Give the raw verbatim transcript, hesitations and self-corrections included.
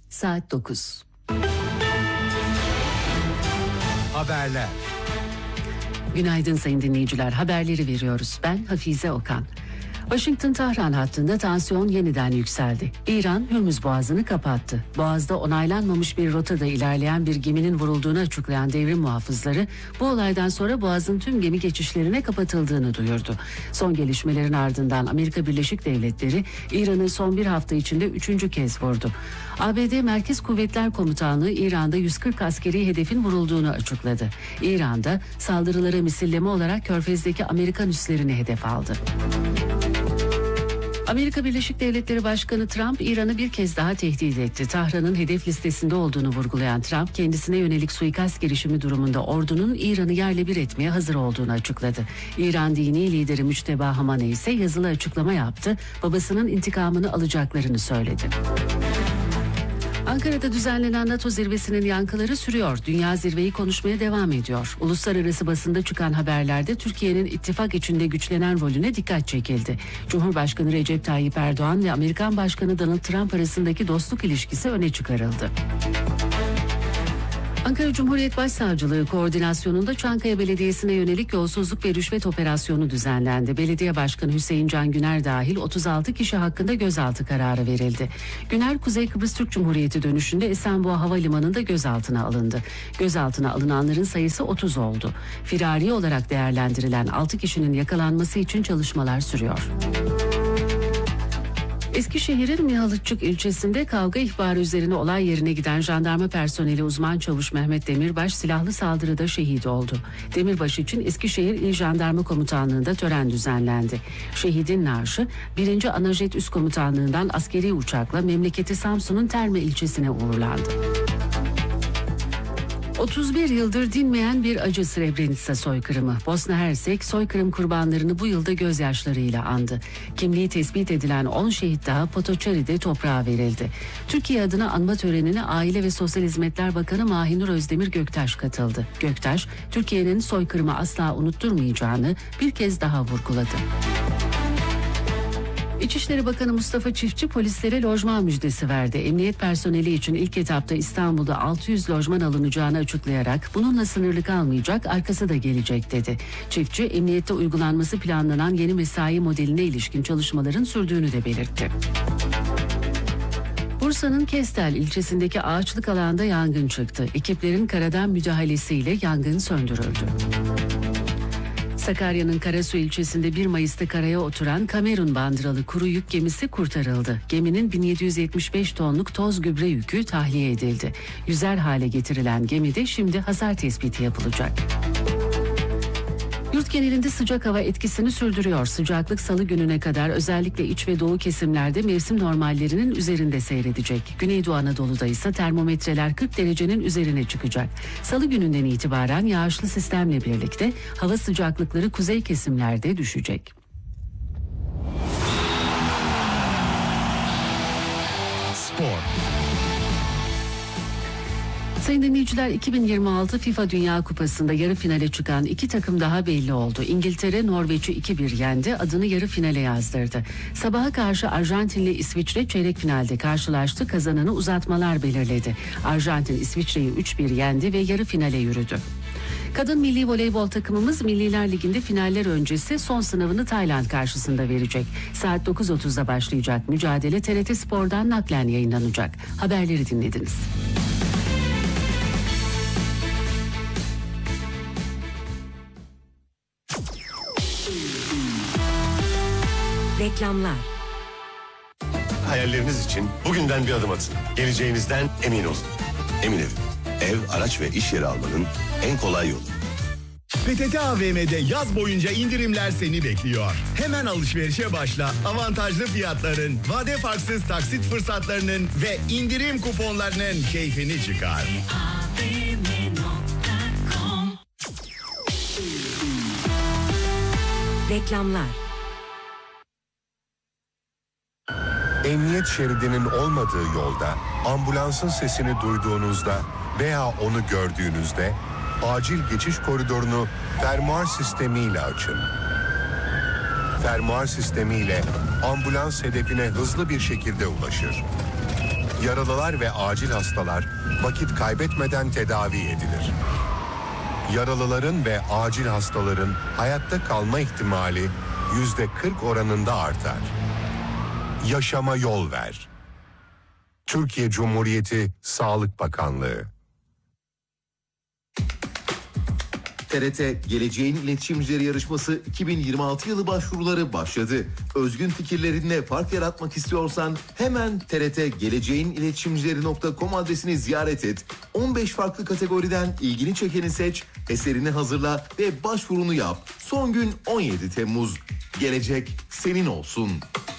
Saat dokuz. Haberler. Günaydın sayın dinleyiciler. Haberleri veriyoruz. Ben Hafize Okan. Washington-Tahran hattında tansiyon yeniden yükseldi. İran, Hürmüz Boğazı'nı kapattı. Boğaz'da onaylanmamış bir rotada ilerleyen bir geminin vurulduğunu açıklayan devrim muhafızları, bu olaydan sonra Boğaz'ın tüm gemi geçişlerine kapatıldığını duyurdu. Son gelişmelerin ardından Amerika Birleşik Devletleri, İran'ı son bir hafta içinde üçüncü kez vurdu. A B D Merkez Kuvvetler Komutanlığı, İran'da yüz kırk askeri hedefin vurulduğunu açıkladı. İran'da saldırılara misilleme olarak Körfez'deki Amerikan üslerini hedef aldı. Amerika Birleşik Devletleri Başkanı Trump, İran'ı bir kez daha tehdit etti. Tahran'ın hedef listesinde olduğunu vurgulayan Trump, kendisine yönelik suikast girişimi durumunda ordunun İran'ı yerle bir etmeye hazır olduğunu açıkladı. İran dini lideri Müçteba Hamaney ise yazılı açıklama yaptı, babasının intikamını alacaklarını söyledi. Ankara'da düzenlenen NATO zirvesinin yankıları sürüyor. Dünya zirveyi konuşmaya devam ediyor. Uluslararası basında çıkan haberlerde Türkiye'nin ittifak içinde güçlenen rolüne dikkat çekildi. Cumhurbaşkanı Recep Tayyip Erdoğan ve Amerikan Başkanı Donald Trump arasındaki dostluk ilişkisi öne çıkarıldı. Ankara Cumhuriyet Başsavcılığı koordinasyonunda Çankaya Belediyesi'ne yönelik yolsuzluk ve rüşvet operasyonu düzenlendi. Belediye Başkanı Hüseyin Can Güner dahil otuz altı kişi hakkında gözaltı kararı verildi. Güner, Kuzey Kıbrıs Türk Cumhuriyeti dönüşünde Esenboğa Havalimanı'nda gözaltına alındı. Gözaltına alınanların sayısı otuz oldu. Firari olarak değerlendirilen altı kişinin yakalanması için çalışmalar sürüyor. Eskişehir'in Mihalıççık ilçesinde kavga ihbarı üzerine olay yerine giden jandarma personeli uzman çavuş Mehmet Demirbaş silahlı saldırıda şehit oldu. Demirbaş için Eskişehir İl Jandarma Komutanlığı'nda tören düzenlendi. Şehidin naaşı birinci Anajet Üst Komutanlığı'ndan askeri uçakla memleketi Samsun'un Terme ilçesine uğurlandı. otuz bir yıldır dinmeyen bir acı Srebrenica soykırımı. Bosna Hersek soykırım kurbanlarını bu yılda gözyaşlarıyla andı. Kimliği tespit edilen on şehit daha Potoçari'de toprağa verildi. Türkiye adına anma törenine Aile ve Sosyal Hizmetler Bakanı Mahinur Özdemir Göktaş katıldı. Göktaş, Türkiye'nin soykırımı asla unutturmayacağını bir kez daha vurguladı. İçişleri Bakanı Mustafa Çiftçi polislere lojman müjdesi verdi. Emniyet personeli için ilk etapta İstanbul'da altı yüz lojman alınacağını açıklayarak bununla sınırlı kalmayacak, arkası da gelecek dedi. Çiftçi, emniyette uygulanması planlanan yeni mesai modeline ilişkin çalışmaların sürdüğünü de belirtti. Bursa'nın Kestel ilçesindeki ağaçlık alanda yangın çıktı. Ekiplerin karadan müdahalesiyle yangın söndürüldü. Sakarya'nın Karasu ilçesinde bir Mayıs'ta karaya oturan Kamerun bandıralı kuru yük gemisi kurtarıldı. Geminin bin yedi yüz yetmiş beş tonluk toz gübre yükü tahliye edildi. Yüzer hale getirilen gemide şimdi hasar tespiti yapılacak. Yurt genelinde sıcak hava etkisini sürdürüyor. Sıcaklık salı gününe kadar özellikle iç ve doğu kesimlerde mevsim normallerinin üzerinde seyredecek. Güneydoğu Anadolu'da ise termometreler kırk derecenin üzerine çıkacak. Salı gününden itibaren yağışlı sistemle birlikte hava sıcaklıkları kuzey kesimlerde düşecek. Spor. Sayın dinleyiciler, iki bin yirmi altı FIFA Dünya Kupası'nda yarı finale çıkan iki takım daha belli oldu. İngiltere Norveç'i iki bir yendi, adını yarı finale yazdırdı. Sabaha karşı Arjantin'le İsviçre çeyrek finalde karşılaştı, kazananı uzatmalar belirledi. Arjantin İsviçre'yi üç bir yendi ve yarı finale yürüdü. Kadın milli voleybol takımımız Milliler Ligi'nde finaller öncesi son sınavını Tayland karşısında verecek. Saat dokuz otuzda başlayacak mücadele T R T Spor'dan naklen yayınlanacak. Haberleri dinlediniz. Reklamlar. Hayalleriniz için bugünden bir adım atın. Geleceğinizden emin olun. Emin Ev. Ev, araç ve iş yeri almanın en kolay yolu. P T T A V M'de yaz boyunca indirimler seni bekliyor. Hemen alışverişe başla. Avantajlı fiyatların, vade farksız taksit fırsatlarının ve indirim kuponlarının keyfini çıkar. Reklamlar. Emniyet şeridinin olmadığı yolda, ambulansın sesini duyduğunuzda veya onu gördüğünüzde acil geçiş koridorunu fermuar sistemiyle açın. Fermuar sistemiyle ambulans hedefine hızlı bir şekilde ulaşır. Yaralılar ve acil hastalar vakit kaybetmeden tedavi edilir. Yaralıların ve acil hastaların hayatta kalma ihtimali yüzde kırk oranında artar. Yaşama yol ver. Türkiye Cumhuriyeti Sağlık Bakanlığı. T R T Geleceğin İletişimcileri Yarışması iki bin yirmi altı yılı başvuruları başladı. Özgün fikirlerinle fark yaratmak istiyorsan hemen T R T geleceğin iletişimcileri nokta com adresini ziyaret et. on beş farklı kategoriden ilgini çekeni seç, eserini hazırla ve başvurunu yap. Son gün on yedi Temmuz. Gelecek senin olsun.